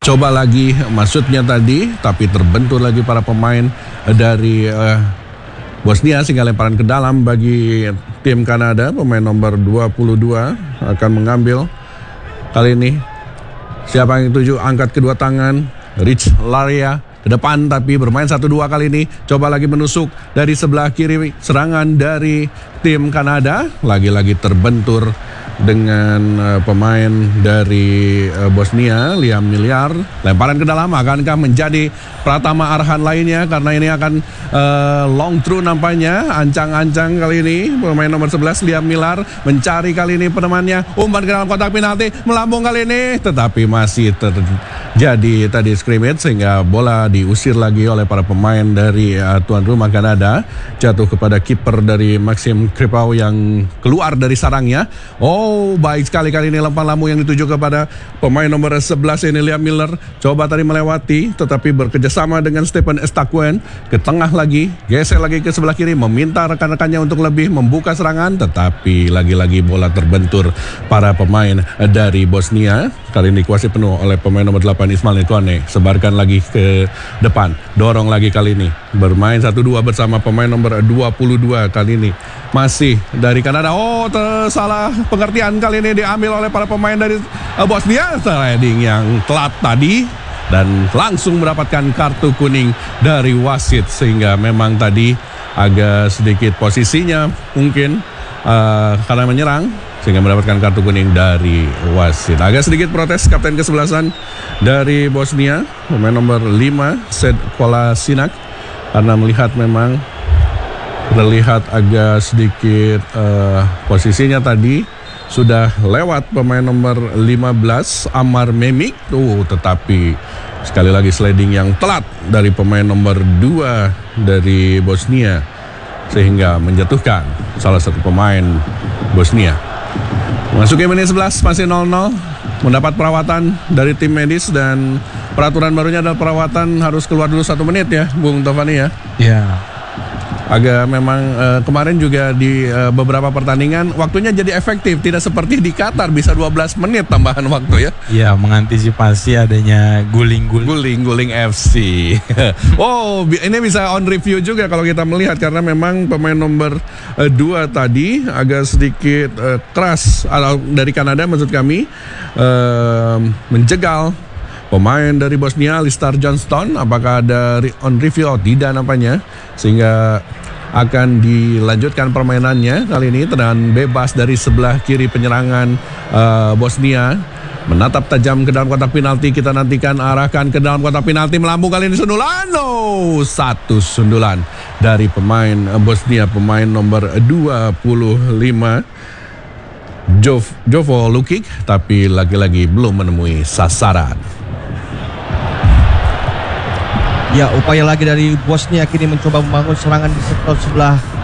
Coba lagi maksudnya tadi, tapi terbentur lagi para pemain dari Bosnia sehingga lemparan ke dalam bagi tim Kanada. Pemain nomor 22 akan mengambil kali ini. Siapa yang tuju? Angkat kedua tangan. Rich Laria ke depan tapi bermain 1-2 kali ini. Coba lagi menusuk dari sebelah kiri, serangan dari tim Kanada. Lagi-lagi terbentur dengan pemain dari Bosnia, Liam Miliar. Lemparan ke dalam akankah menjadi Pratama Arhan lainnya, karena ini akan long through nampaknya. Ancang-ancang kali ini pemain nomor 11 Liam Miliar mencari kali ini penemannya. Umpan ke dalam kotak penalti, melambung kali ini, tetapi masih terjadi tadi scrimmage sehingga bola diusir lagi oleh para pemain dari tuan rumah Kanada. Jatuh kepada kiper dari Maxim Kripau yang keluar dari sarangnya. Oh, baik sekali kali ini lempar lambung yang dituju kepada pemain nomor 11 ini Liam Miller. Coba tadi melewati tetapi bekerjasama dengan Stephen Estakuen ke tengah lagi, geser lagi ke sebelah kiri, meminta rekan-rekannya untuk lebih membuka serangan, tetapi lagi-lagi bola terbentur para pemain dari Bosnia. Kali ini dikuasai penuh oleh pemain nomor 8 Ismail Nitwane. Sebarkan lagi ke depan, dorong lagi kali ini, bermain 1-2 bersama pemain nomor 22 kali ini masih dari Kanada. Oh, salah pengertian kali ini diambil oleh para pemain dari Bosnia. Sliding yang telat tadi dan langsung mendapatkan kartu kuning dari wasit, sehingga memang tadi agak sedikit posisinya mungkin karena menyerang sehingga mendapatkan kartu kuning dari wasit. Agak sedikit protes kapten kesebelasan dari Bosnia, pemain nomor 5 Sed Kolasinac, karena melihat memang terlihat agak sedikit posisinya tadi sudah lewat pemain nomor 15 Amar Memik tuh, tetapi sekali lagi sliding yang telat dari pemain nomor 2 dari Bosnia sehingga menjatuhkan salah satu pemain Bosnia. Masuki menit 11 masih 0-0, mendapat perawatan dari tim medis dan peraturan barunya adalah perawatan harus keluar dulu 1 menit ya, Bung Tovani ya. Ya. Agak memang kemarin juga di beberapa pertandingan waktunya jadi efektif, tidak seperti di Qatar bisa 12 menit tambahan waktu ya. Ya, mengantisipasi adanya guling FC. Oh, ini bisa on review juga kalau kita melihat, karena memang pemain nomor 2 tadi agak sedikit keras dari Kanada maksud kami, menjegal pemain dari Bosnia, Listar Johnston. Apakah ada on review? Oh, tidak nampaknya, sehingga akan dilanjutkan permainannya kali ini. Tendangan bebas dari sebelah kiri penyerangan Bosnia, menatap tajam ke dalam kotak penalti. Kita nantikan arahkan ke dalam kotak penalti, melambung kali ini sundulan. Oh, 1 sundulan dari pemain Bosnia, pemain nomor 25 Jovo Lukic, tapi lagi-lagi belum menemui sasaran. Ya, upaya lagi dari Bosnia kini mencoba membangun serangan di sektor sebelah